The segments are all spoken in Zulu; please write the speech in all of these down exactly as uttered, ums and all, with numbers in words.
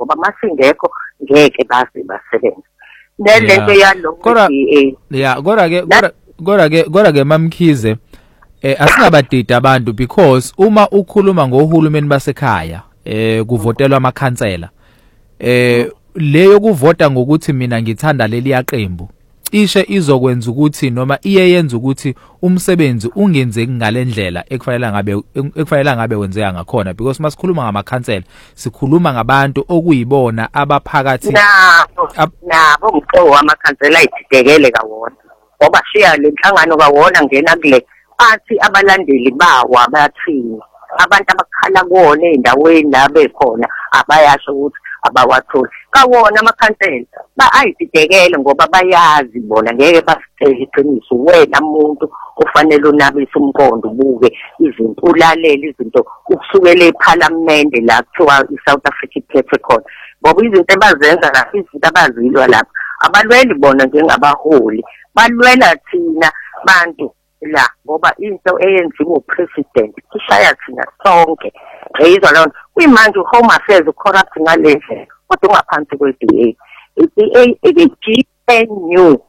ngoba masingekho ngeke baze basebenze lento yalo kodwa yeah kodwa ke kodwa ke kodwa ke mamkhize eh asingabadida abantu because uma ukhuluma ngohulumeni basekhaya eh kuvotelwa amakhansela eh leyo kuvota ngokuthi mina ngithanda leli yaqembu cishe izokwenza ukuthi noma iyeyenza ukuthi umsebenzi ungenzeki ngalendlela ekufanele ngabe ekufanele ngabe wenzeka ngakhona because masikhuluma ngamakhansela sikhuluma ngabantu okuyibona abaphakathi nabo umqoqo wamakhansela ayididekele kawona ngoba shiya lenhlangano kawona ngena kule athi abalandeli bawo abathini abantu abakhala kuona endaweni la bekhona abayasho ukuthi abawatholi kawona amakhansela ba ayididekele ngoba bayazi bona ngeke basitshele iqiniso wena umuntu ofanele unabise umqondo ubuke izinto ulalela izinto ukusukela eParliament la kuthiwa iSouth Africa iphethe khona ngoba izinto abazenza la izinto abazilwa lapha abalweli bona njengabaholi balwela thina bantu la ngoba into eyenziwe upresident ishaya thina sonke eyizwa lona kuyimanje uHome Affairs ucorrupt ngalendlela kodwa ungaphansi kwe-D A i-D A i-G N U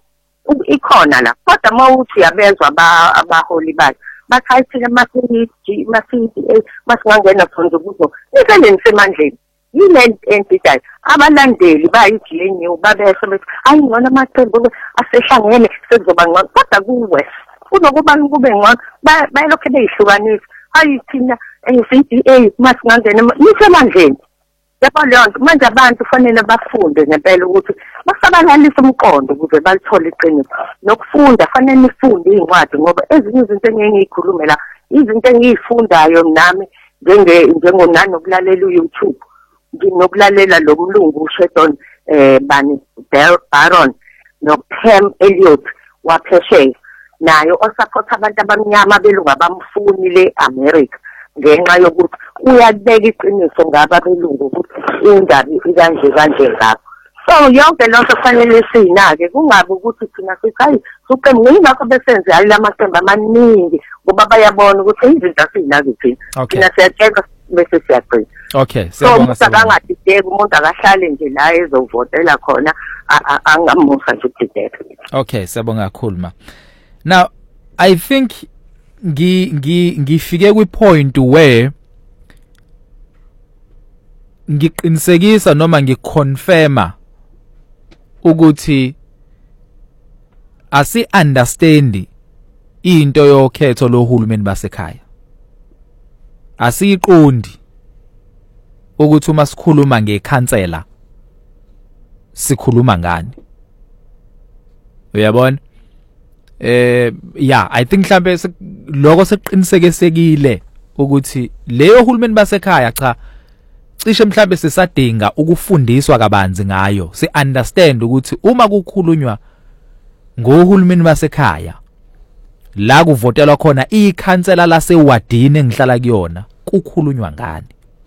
ikhona la kodwa mawuthi yabezwa abaholi bakhe bathayithile masiyi masiyi masingangena sonke kuzo iseleni semandleni yile entity abalandeli bayi-G N U babesho bethi hayi ngona amaqembu asehlangene sekuzoba ngcono kodwa kuwe kunokuba kube ngcono bayilokho beyihlukanisa hayi thina e-C D A masingangena isemandleni yabo leyo nto manje abantu kufanele bafunde ngempela ukuthi basabalalisa umqondo ukuze balithole iqiniso nokufunda fanele nifunde incwadi ngoba ezinye izinto engiyikhulume la izinto engiyifundayo nami njenge njengonani nokulalela uYouTube nginokulalela lo mlungu uShedon eh bani Baron noPam Elliot waphesheya nayo osupport abantu abamnyama belungu abamfuni le America ngenxa yokuthi uyabeka iqiniso ngaba belungu ukuthi indaba ikanje kanje ngakho so yonke lonto kufanele sinake kungabe ukuthi thina sithi hayi suqembu ngingakho besenze hayi lamaqembu amaningi ngoba bayabona ukuthi izinto asinaki thina thina siyatshela bese siyaqina okay siyabonga so umuntu umuntu akahlale nje la ezovotela khona angamusa nje ukudideka okay siyabonga kakhulu ma now I think ngi ngi ngifike kwi point where ngiqinisekisa noma ngiconfirma ukuthi asi understand into yokhetho lohulumeni basekhaya asiqondi ukuthi uma sikhuluma ngekhansela sikhuluma ngani uyabona eh yeah I think mhlambe lokho seqinisekesekile ukuthi leyo hulumeni basekhaya cha cishe mhlambe sisadinga ukufundiswa kabanzi ngayo si understand ukuthi uma kukhulunywa ngohulumeni basekhaya la kuvotelwa khona ikhansela lasewadini engihlala kuyona kukhulunywa ngani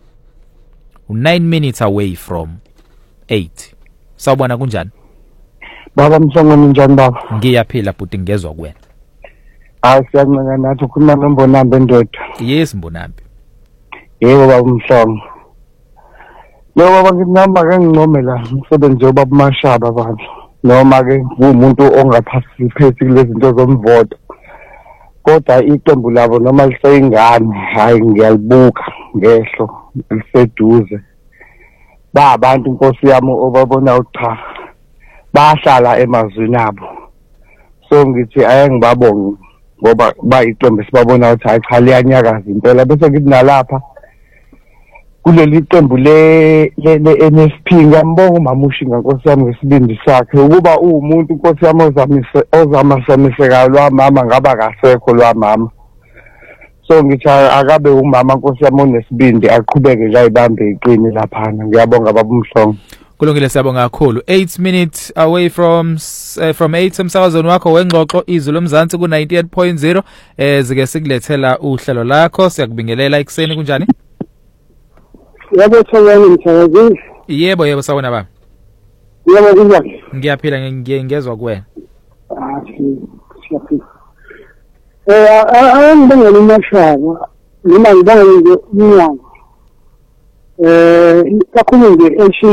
nine minutes away from eight sawubona kunjani baba Mhlongoni njani baba ngiyaphila bhuti ngezwe kuwena hayi siyancela nathi ukhuluma noMbonambe ndoda yes Mbonambe yebo baba Mhlongo lo baba nginamba ke ngincomela umsebenzi obaba Mashaba baba noma ke umuntu ongaphasiphethi kulezi zinto zomvoto kodwa iqembu labo noma liseyingane hayi ngiyalibuka ngehlo liseduze ba abantu inkosi yami obabona ucha bahlala emazweni abo so ngithi ayengibabonga ngoba bayiqembu sibabona ukuthi hayi cha liyanyakaza impela bese ngithi nalapha kuleli qembu le le N F P ngiyambonga uMamushinga inkosi yami ngesibindi sakhe ukuba umuntu inkosi yami ozamise ozamasemiseka lwamama ngaba kasekho lwamama so ngithi akabe umama inkosi yami onesibindi aqhubeke nje ayibambe iqini lapha ngiyabonga baba Mhlongo kulungile siyabonga kakhulu eight minutes away from uh, from eight umsakazweni wakho wengxoxo izwi lomzansi ku ninety-eight point zero eh zike sikulethela uhlelo lakho siyakubingelela ekseni kunjani yebo thayani mthakazi yebo yebo sawona baba yebo kunjani ngiyaphila ngiyengezwa kuwena ah siyaphila eh angibongela uMashaba noma ngibangele nje umnyango eh kakhulu nje